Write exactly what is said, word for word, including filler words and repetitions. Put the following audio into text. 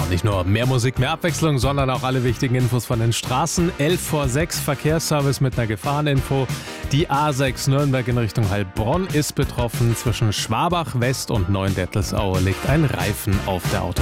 nicht nur mehr Musik, mehr Abwechslung, sondern auch alle wichtigen Infos von den Straßen. elf vor sechs, Verkehrsservice mit einer Gefahreninfo. Die A sechs Nürnberg in Richtung Heilbronn ist betroffen. Zwischen Schwabach West und Neuendettelsau liegt ein Reifen auf der Autobahn.